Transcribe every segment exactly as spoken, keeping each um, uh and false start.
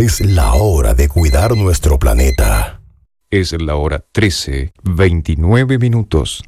Es la hora de cuidar nuestro planeta. Es la hora trece, veintinueve minutos.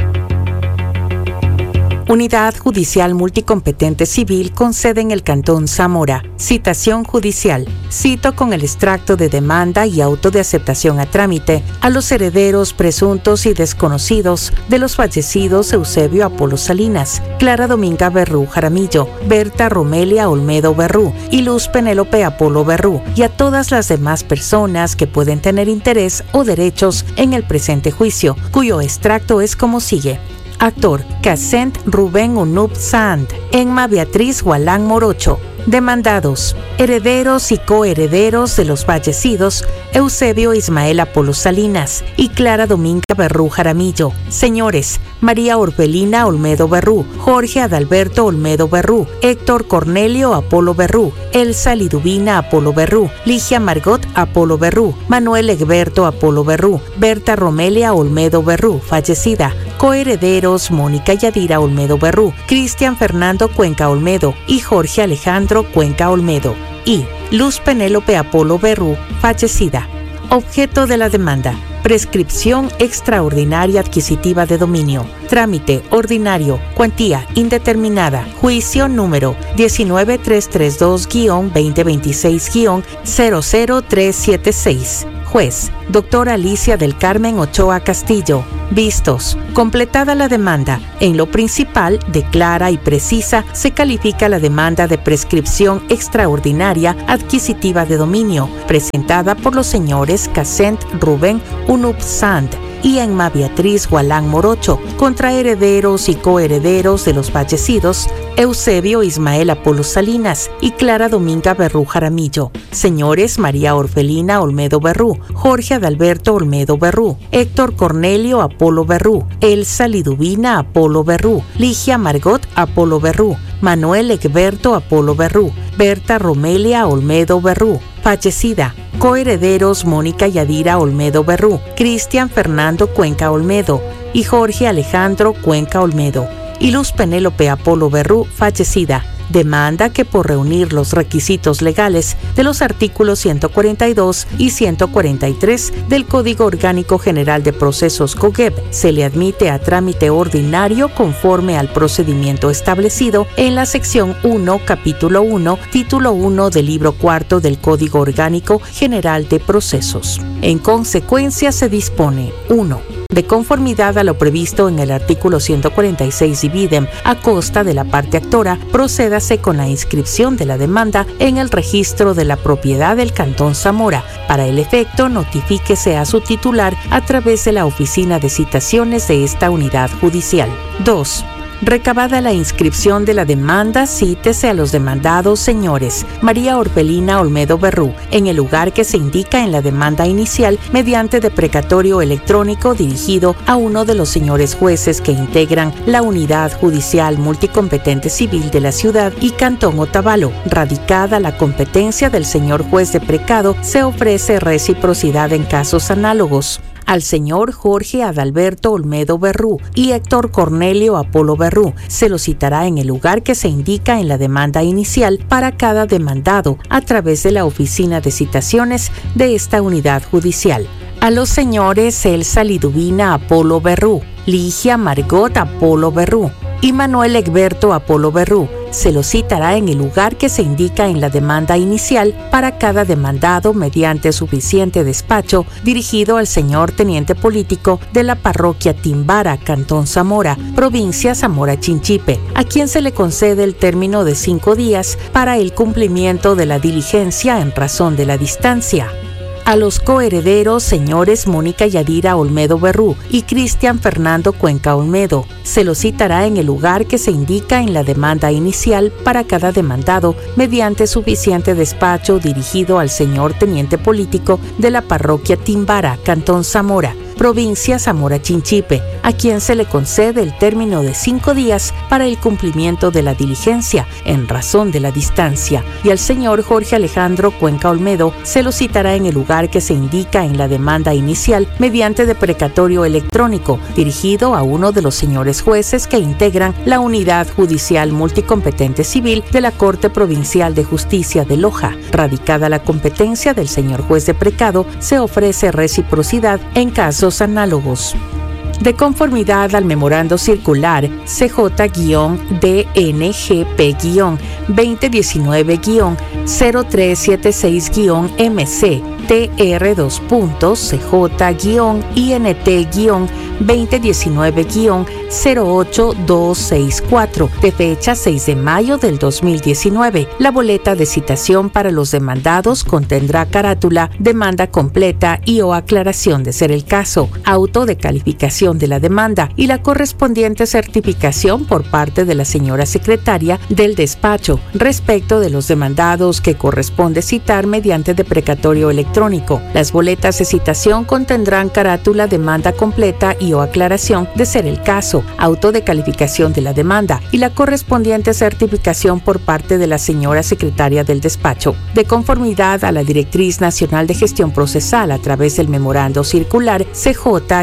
Unidad Judicial Multicompetente Civil con sede en el Cantón Zamora. Citación judicial. Cito con el extracto de demanda y auto de aceptación a trámite a los herederos presuntos y desconocidos de los fallecidos Eusebio Apolo Salinas, Clara Dominga Berrú Jaramillo, Berta Romelia Olmedo Berrú y Luz Penélope Apolo Berrú, y a todas las demás personas que pueden tener interés o derechos en el presente juicio, cuyo extracto es como sigue. Actor, Casent Rubén Unup Sand, Enma Beatriz Gualán Morocho. Demandados, herederos y coherederos de los fallecidos Eusebio Ismael Apolo Salinas y Clara Dominga Berrú Jaramillo. Señores, María Orbelina Olmedo Berrú, Jorge Adalberto Olmedo Berrú, Héctor Cornelio Apolo Berrú, Elsa Liduvina Apolo Berrú, Ligia Margot Apolo Berrú, Manuel Egberto Apolo Berrú, Berta Romelia Olmedo Berrú, fallecida. Coherederos, Mónica Yadira Olmedo Berrú, Cristian Fernando Cuenca Olmedo y Jorge Alejandro Cuenca Olmedo. Y Luz Penélope Apolo Berrú, fallecida. Objeto de la demanda: prescripción extraordinaria adquisitiva de dominio. Trámite ordinario, cuantía indeterminada. Juicio número diecinueve trescientos treinta y dos guión veinte veintiséis guión cero cero tres siete seis. Juez, doctora Alicia del Carmen Ochoa Castillo. Vistos. Completada la demanda, en lo principal, declara y precisa, se califica la demanda de prescripción extraordinaria adquisitiva de dominio, presentada por los señores Casent Rubén Unup Sand y Enma Beatriz Gualán Morocho, contra herederos y coherederos de los fallecidos Eusebio Ismael Apolo Salinas y Clara Dominga Berrú Jaramillo, señores María Orfelina Olmedo Berrú, Jorge Adalberto Olmedo Berrú, Héctor Cornelio Apolo Berrú, Elsa Liduvina Apolo Berrú, Ligia Margot Apolo Berrú, Manuel Egberto Apolo Berrú, Berta Romelia Olmedo Berrú, fallecida. Coherederos, Mónica Yadira Olmedo Berrú, Cristian Fernando Cuenca Olmedo y Jorge Alejandro Cuenca Olmedo, y Luz Penélope Apolo Berrú, fallecida. Demanda que por reunir los requisitos legales de los artículos ciento cuarenta y dos y ciento cuarenta y tres del Código Orgánico General de Procesos COGEP, se le admite a trámite ordinario conforme al procedimiento establecido en la sección uno, capítulo uno, título uno del libro cuarto del Código Orgánico General de Procesos. En consecuencia se dispone: uno. De conformidad a lo previsto en el artículo ciento cuarenta y seis dividem, a costa de la parte actora, procédase con la inscripción de la demanda en el registro de la propiedad del Cantón Zamora. Para el efecto, notifíquese a su titular a través de la oficina de citaciones de esta unidad judicial. dos. Recabada la inscripción de la demanda, cítese a los demandados señores María Orfelina Olmedo Berrú en el lugar que se indica en la demanda inicial mediante deprecatorio electrónico dirigido a uno de los señores jueces que integran la Unidad Judicial Multicompetente Civil de la Ciudad y Cantón Otavalo. Radicada la competencia del señor juez de precado, se ofrece reciprocidad en casos análogos. Al señor Jorge Adalberto Olmedo Berrú y Héctor Cornelio Apolo Berrú se lo citará en el lugar que se indica en la demanda inicial para cada demandado a través de la oficina de citaciones de esta unidad judicial. A los señores Elsa Liduvina Apolo Berrú, Ligia Margot Apolo Berrú y Manuel Egberto Apolo Berrú se lo citará en el lugar que se indica en la demanda inicial para cada demandado mediante suficiente despacho dirigido al señor teniente político de la parroquia Timbara, Cantón Zamora, provincia Zamora Chinchipe, a quien se le concede el término de cinco días para el cumplimiento de la diligencia en razón de la distancia. A los coherederos señores Mónica Yadira Olmedo Berrú y Cristian Fernando Cuenca Olmedo se lo citará en el lugar que se indica en la demanda inicial para cada demandado mediante suficiente despacho dirigido al señor teniente político de la parroquia Timbara, Cantón Zamora, provincia Zamora Chinchipe, a quien se le concede el término de cinco días para el cumplimiento de la diligencia en razón de la distancia, y al señor Jorge Alejandro Cuenca Olmedo se lo citará en el lugar que se indica en la demanda inicial mediante deprecatorio electrónico dirigido a uno de los señores jueces que integran la Unidad Judicial Multicompetente Civil de la Corte Provincial de Justicia de Loja. Radicada la competencia del señor juez de precado, se ofrece reciprocidad en casos análogos. De conformidad al memorando circular C J D N G P veinte diecinueve cero tres setenta y seis M C T R dos C J I N T veinte diecinueve cero ocho dos seis cuatro de fecha seis de mayo del dos mil diecinueve. La boleta de citación para los demandados contendrá carátula, demanda completa y o aclaración de ser el caso, auto de calificación de la demanda y la correspondiente certificación por parte de la señora secretaria del despacho respecto de los demandados que corresponde citar mediante deprecatorio electrónico. Las boletas de citación contendrán carátula, demanda completa y o aclaración de ser el caso, auto de calificación de la demanda y la correspondiente certificación por parte de la señora secretaria del despacho, de conformidad a la Directriz Nacional de Gestión Procesal a través del memorando circular C J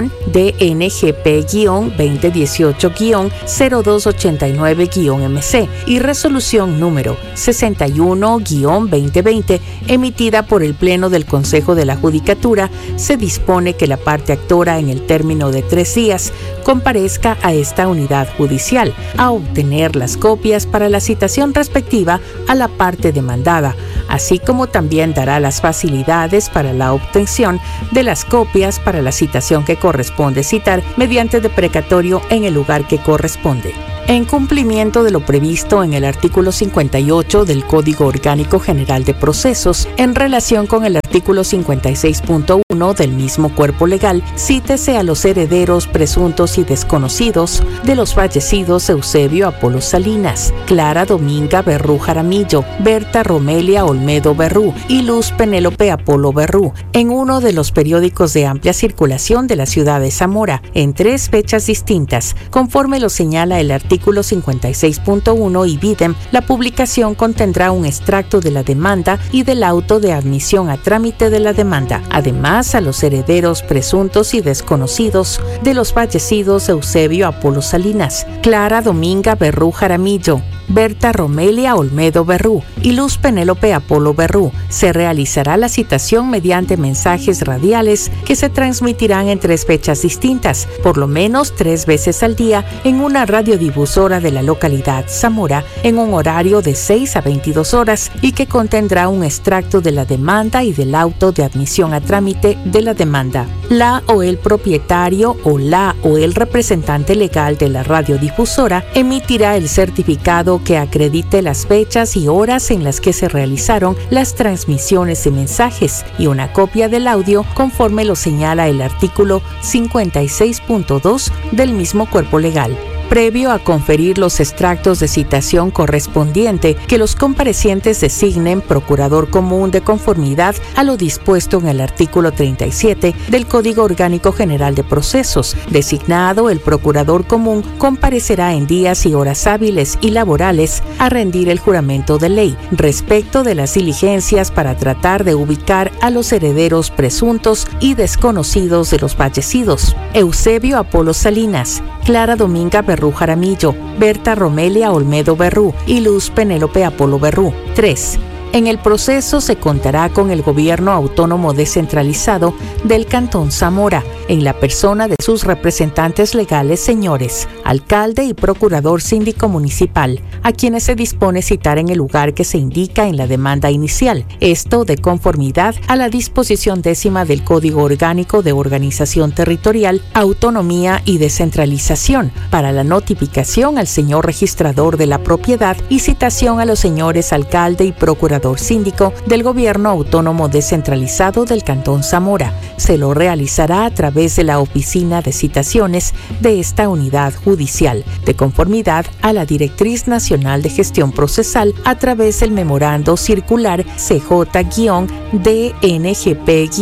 D N G P veinte dieciocho cero dos ochenta y nueve M C y resolución número sesenta y uno veinte veinte emitida por el Pleno del Consejo de la Judicatura. Se dispone que la parte actora en el término de tres días comparezca a esta unidad judicial a obtener las copias para la citación respectiva a la parte demandada, así como también dará las facilidades para la obtención de las copias para la citación que corresponde citar mediante deprecatorio en el lugar que corresponde. En cumplimiento de lo previsto en el artículo cincuenta y ocho del Código Orgánico General de Procesos, en relación con el artículo cincuenta y seis punto uno del mismo cuerpo legal, cítese a los herederos presuntos y desconocidos de los fallecidos Eusebio Apolo Salinas, Clara Dominga Berrú Jaramillo, Berta Romelia Olmedo Berrú y Luz Penélope Apolo Berrú, en uno de los periódicos de amplia circulación de la ciudad de Zamora, en tres fechas distintas, conforme lo señala el artículo Artículo cincuenta y seis punto uno y Videm, la publicación contendrá un extracto de la demanda y del auto de admisión a trámite de la demanda. Además, a los herederos presuntos y desconocidos de los fallecidos Eusebio Apolo Salinas, Clara Dominga Berrú Jaramillo, Berta Romelia Olmedo Berrú y Luz Penélope Apolo Berrú, se realizará la citación mediante mensajes radiales que se transmitirán en tres fechas distintas, por lo menos tres veces al día, en una radiodifusora de la localidad Zamora, en un horario de seis a veintidós horas y que contendrá un extracto de la demanda y del auto de admisión a trámite de la demanda. La o el propietario o la o el representante legal de la radiodifusora emitirá el certificado que acredite las fechas y horas en las que se realizaron las transmisiones de mensajes y una copia del audio conforme lo señala el artículo cincuenta y seis punto dos del mismo cuerpo legal. Previo a conferir los extractos de citación correspondiente, que los comparecientes designen procurador común de conformidad a lo dispuesto en el artículo treinta y siete del Código Orgánico General de Procesos. Designado el procurador común, comparecerá en días y horas hábiles y laborales a rendir el juramento de ley respecto de las diligencias para tratar de ubicar a los herederos presuntos y desconocidos de los fallecidos: Eusebio Apolo Salinas, Clara Dominga Berrú Jaramillo, Berta Romelia Olmedo Berrú y Luz Penélope Apolo Berrú. tres. En el proceso se contará con el Gobierno Autónomo Descentralizado del Cantón Zamora, en la persona de sus representantes legales, señores alcalde y procurador síndico municipal, a quienes se dispone citar en el lugar que se indica en la demanda inicial, esto de conformidad a la disposición décima del Código Orgánico de Organización Territorial, Autonomía y Descentralización, para la notificación al señor registrador de la propiedad y citación a los señores alcalde y procurador síndico del Gobierno Autónomo Descentralizado del Cantón Zamora. Se lo realizará a través de la oficina de citaciones de esta unidad judicial, de conformidad a la Directriz Nacional de Gestión Procesal a través del memorando circular C J D N G P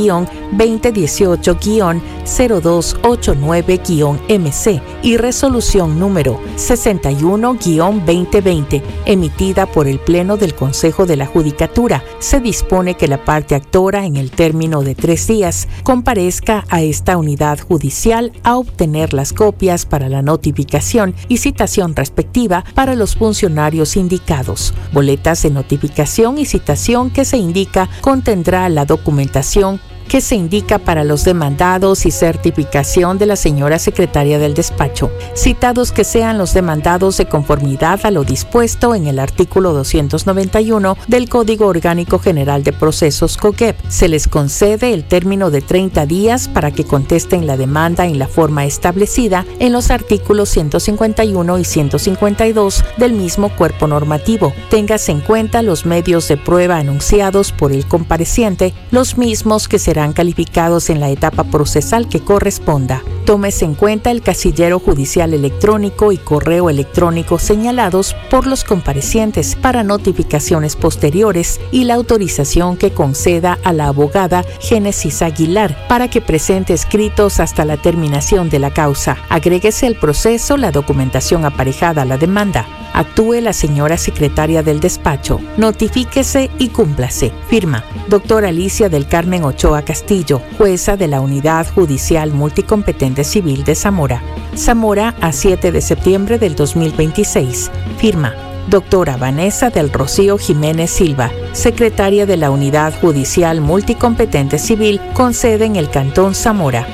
veinte dieciocho cero dos ocho nueve M C y resolución número sesenta y uno veinte veinte, emitida por el Pleno del Consejo de la Judicatura, se dispone que la parte actora, en el término de tres días, comparezca a esta unidad judicial a obtener las copias para la notificación y citación respectiva para los funcionarios indicados. Boletas de notificación y citación que se indica contendrá la documentación que se indica para los demandados y certificación de la señora secretaria del despacho, citados que sean los demandados de conformidad a lo dispuesto en el artículo doscientos noventa y uno del Código Orgánico General de Procesos COGEP. Se les concede el término de treinta días para que contesten la demanda en la forma establecida en los artículos ciento cincuenta y uno y ciento cincuenta y dos del mismo cuerpo normativo. Téngase en cuenta los medios de prueba anunciados por el compareciente, los mismos que serán calificados en la etapa procesal que corresponda. Tómese en cuenta el casillero judicial electrónico y correo electrónico señalados por los comparecientes para notificaciones posteriores y la autorización que conceda a la abogada Génesis Aguilar para que presente escritos hasta la terminación de la causa. Agréguese al proceso la documentación aparejada a la demanda. Actúe la señora secretaria del despacho. Notifíquese y cúmplase. Firma: doctora Alicia del Carmen Ochoa Castillo, jueza de la Unidad Judicial Multicompetente Civil de Zamora. Zamora, a siete de septiembre del dos mil veintiséis. Firma: doctora Vanessa del Rocío Jiménez Silva, secretaria de la Unidad Judicial Multicompetente Civil, con sede en el Cantón Zamora.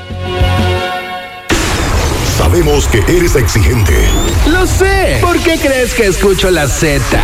Sabemos que eres exigente. Lo sé. ¿Por qué crees que escucho la Z?